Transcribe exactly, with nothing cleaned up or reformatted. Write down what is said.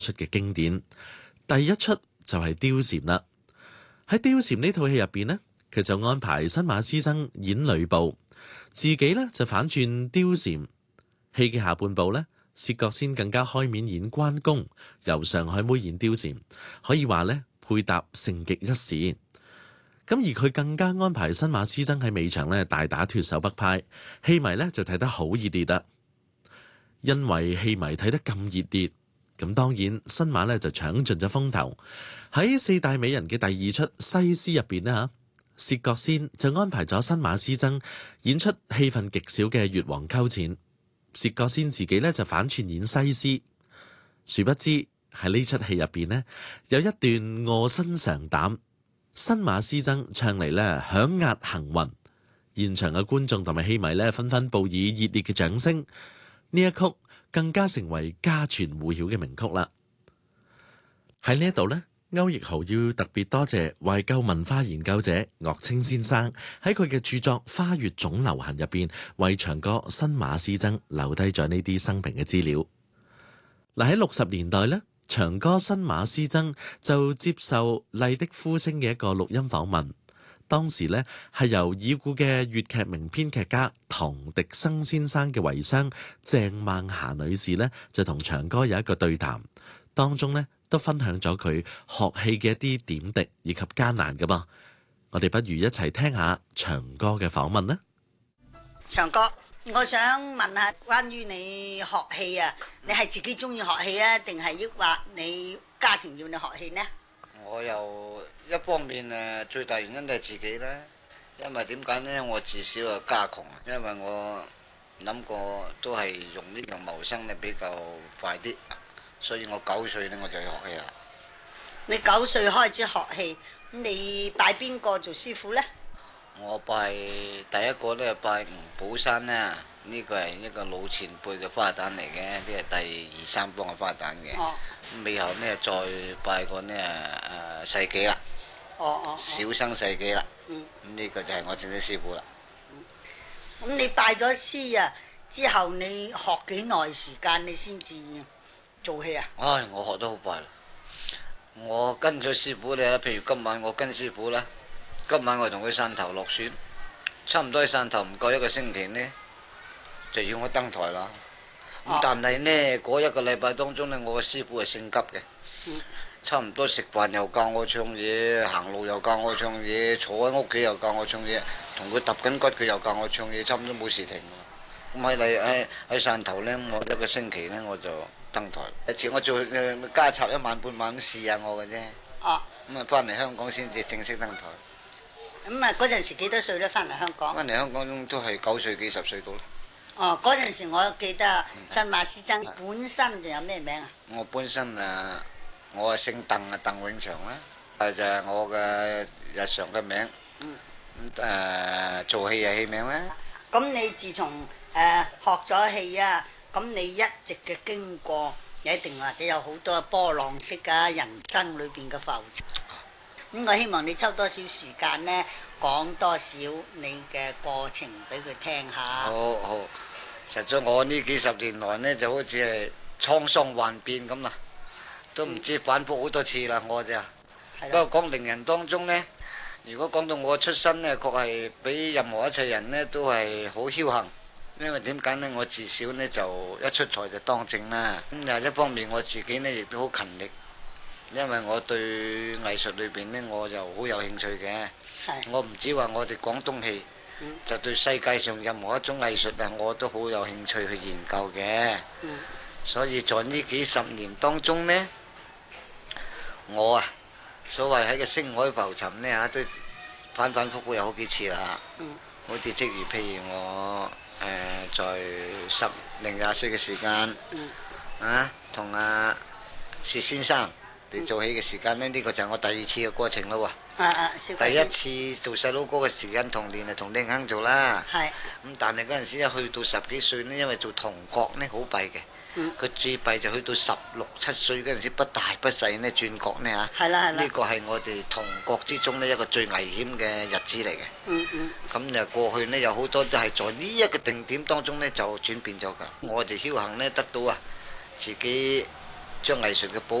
出嘅經典。第一出就係貂蟬啦。喺貂蟬呢套戲入邊呢，佢就安排新馬師曾演呂布，自己呢就反轉貂蟬。戲嘅下半部呢，薛覺先更加開面演關公，由上海妹演貂蟬，可以話呢配搭盛極一時。咁而佢更加安排新馬師曾喺尾場呢大打脫手北派，戲迷呢就睇得好熱烈啦。因為戲迷睇得咁熱烈，咁當然新馬呢就搶盡咗風頭。喺四大美人嘅第二出西施入邊呢吓，薛覺先就安排咗新馬師曾演出戲份極少嘅越王勾踐，薛覺先自己呢就反串演西施。殊不知喺呢出戲入邊呢，有一段臥薪嘗膽，新馬師曾唱嚟呢響壓行雲，現場嘅觀眾同埋戲迷呢紛紛報以熱烈嘅掌聲。呢一曲更加成為家傳戶曉嘅名曲啦。喺呢一度呢，歐奕豪要特別多謝懷舊文化研究者岳清先生喺佢嘅著作《花月總流行》入邊，為長歌新馬師曾留低咗呢啲生平嘅資料。嗱，喺六十年代呢，長歌新馬師曾就接受麗的呼聲嘅一個錄音訪問。當時呢，係由已故嘅粵劇名編劇家唐滌生先生嘅遺孀鄭孟霞女士呢，就同長歌有一個對談，當中呢，都分享咗佢學戲嘅一啲點滴以及艱難㗎噃。我哋不如一齊聽下長歌嘅訪問啦。 長歌，我想問下關於你學戲啊，你係自己中意學戲啊，定係抑或你家庭要你學戲呢？ 我又一方面誒，最大原因都係自己啦。因為點解呢？我自小就家窮，因為我諗過都係用呢樣謀生咧比較快啲，所以我九歲呢，我就去學戲啦。 你九歲開始學戲，咁你拜邊個做師傅呢？ 我拜第一個呢，拜吳寶山啦，呢個係一個老前輩嘅花旦嚟嘅，呢係第二三幫嘅花旦嘅。哦。咁尾後呢，再拜個呢誒世紀啦。 哦哦。 小生世紀啦。 嗯。 咁呢個就係我正式師傅啦。 咁、嗯、你拜咗師啊，之後你學幾耐時間你先至做戲啊？ 唉，我學得好快啦。我跟咗師傅咧，譬如今晚我跟師傅啦，今晚我同佢汕頭落選，差唔多喺汕頭唔夠一個星期呢，就要我登台啦。咁、啊、但係呢，嗰一個禮拜當中呢，我個師傅係性急嘅，嗯、差唔多食飯又教我唱嘢，行路又教我唱嘢，坐喺屋企又教我唱嘢，同佢揼緊骨佢又教我唱嘢，差唔多冇時停。咁喺嚟喺喺汕頭呢，我一個星期呢，我就登台，一次我做加插一晚半晚咁試下我嘅啫。哦。咁啊，翻嚟香港先至正式登台。 咁啊，嗰陣時幾多歲咧？翻嚟香港。 翻嚟香港都係九歲幾十歲到啦。 哦，嗰陣時我記得啊，新馬師曾本身仲有咩名啊？ 我本身啊，我姓鄧啊，鄧永祥啦，誒就係我嘅日常嘅名。嗯。咁誒做戲係戲名啦。 咁你自從誒學咗戲啊，咁你一直嘅經過，一定或者有好多波浪式啊，人生裏邊嘅浮沉。咁我希望你抽多少時間呢，講多少你嘅過程俾佢聽下。 好好，實在我呢幾十年來呢，就好似係滄桑幻變咁啦，都唔知反覆好多次啦，我就。不過講伶人當中呢，如果講到我出身呢，確係比任何一切人呢都係好僥倖。因為點解呢？我自小呢就一出台就當正啦。咁又一方面我自己呢亦都好勤力。因為我對藝術裏邊呢，我就好有興趣嘅。我唔止話我哋廣東戲，嗯、就對世界上任何一種藝術啊，我都好有興趣去研究嘅。嗯、所以在呢幾十年當中呢，我啊，所謂喺個星海浮沉呢，嚇，都反反覆覆有好幾次啦。嗯、好似即如譬如我誒、呃、在十零廿歲嘅時間，嗯、啊，同阿薛先生。你做戲嘅時間呢，呢、這個就係我第二次嘅過程咯喎。啊啊、第一次做細佬哥嘅時間，童年係同丁亨做啦。係是。咁但係嗰陣時一去到十幾歲呢，因為做童角呢好弊嘅。佢、嗯、最弊就去到十六七歲嗰陣時，不大不細呢轉角呢嚇。係啦係啦。呢個係我哋童角之中呢一個最危險嘅日子嚟嘅。嗯嗯。咁就過去呢，有好多都係在呢一個定點當中呢就轉變咗㗎。我哋僥倖呢得到啊自己將藝術嘅保